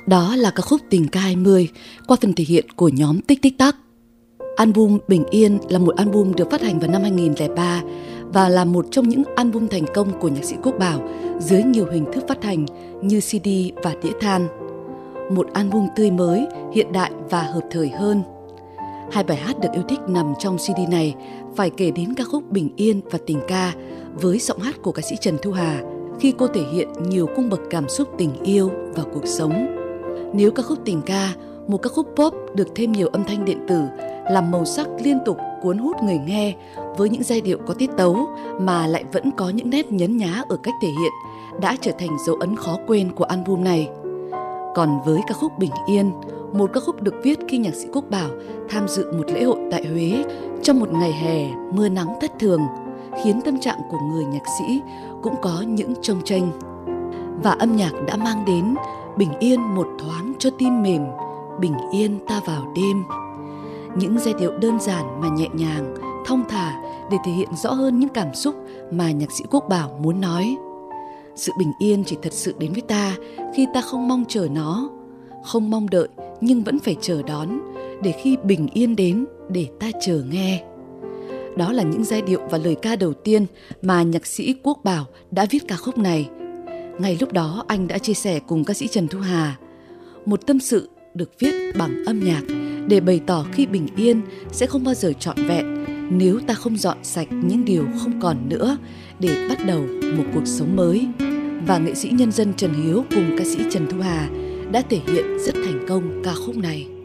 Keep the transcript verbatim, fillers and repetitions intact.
Đó là ca khúc Tình ca hai mươi qua phần thể hiện của nhóm Tích Tích Tắc. Album Bình Yên là một album được phát hành vào năm hai nghìn không trăm lẻ ba và là một trong những album thành công của nhạc sĩ Quốc Bảo dưới nhiều hình thức phát hành như xê đê và đĩa than. Một album tươi mới, hiện đại và hợp thời hơn. Hai bài hát được yêu thích nằm trong xê đê này phải kể đến ca khúc Bình Yên và Tình ca với giọng hát của ca sĩ Trần Thu Hà khi cô thể hiện nhiều cung bậc cảm xúc tình yêu và cuộc sống. Nếu ca khúc Tình ca, một ca khúc pop được thêm nhiều âm thanh điện tử, làm màu sắc liên tục cuốn hút người nghe với những giai điệu có tiết tấu mà lại vẫn có những nét nhấn nhá ở cách thể hiện, đã trở thành dấu ấn khó quên của album này. Còn với ca khúc Bình Yên, một ca khúc được viết khi nhạc sĩ Quốc Bảo tham dự một lễ hội tại Huế trong một ngày hè mưa nắng thất thường, khiến tâm trạng của người nhạc sĩ cũng có những chông chênh. Và âm nhạc đã mang đến bình yên một thoáng cho tim mềm, bình yên ta vào đêm. Những giai điệu đơn giản mà nhẹ nhàng, thong thả để thể hiện rõ hơn những cảm xúc mà nhạc sĩ Quốc Bảo muốn nói. Sự bình yên chỉ thật sự đến với ta khi ta không mong chờ nó, không mong đợi nhưng vẫn phải chờ đón, để khi bình yên đến để ta chờ nghe. Đó là những giai điệu và lời ca đầu tiên mà nhạc sĩ Quốc Bảo đã viết ca khúc này. Ngay lúc đó anh đã chia sẻ cùng ca sĩ Trần Thu Hà một tâm sự được viết bằng âm nhạc để bày tỏ khi bình yên sẽ không bao giờ trọn vẹn nếu ta không dọn sạch những điều không còn nữa để bắt đầu một cuộc sống mới. Và nghệ sĩ nhân dân Trần Hiếu cùng ca sĩ Trần Thu Hà đã thể hiện rất thành công ca khúc này.